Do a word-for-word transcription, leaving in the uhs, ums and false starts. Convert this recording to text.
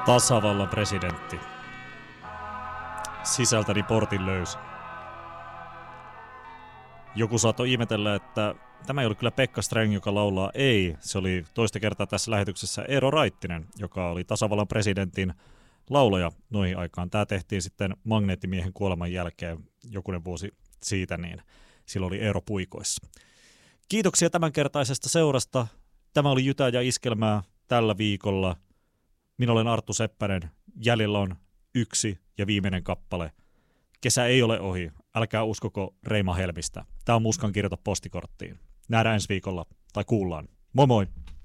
Tasavallan presidentti. Sisältäni portin löysi. Joku saattoi ihmetellä, että tämä ei ollut kyllä Pekka Sträng, joka laulaa ei. Se oli toista kertaa tässä lähetyksessä Eero Raittinen, joka oli tasavallan presidentin laulaja noihin aikaan. Tämä tehtiin sitten Magneettimiehen kuoleman jälkeen jokunen vuosi siitä, niin silloin oli Eero puikoissa. Kiitoksia tämänkertaisesta seurasta. Tämä oli Jytää ja Iskelmää tällä viikolla. Minä olen Arttu Seppänen. Jäljellä on yksi ja viimeinen kappale. Kesä ei ole ohi. Älkää uskoko Reima Helmistä. Tämä on Muskan kirjoita postikorttiin. Nähdään ensi viikolla. Tai kuullaan. Moi moi!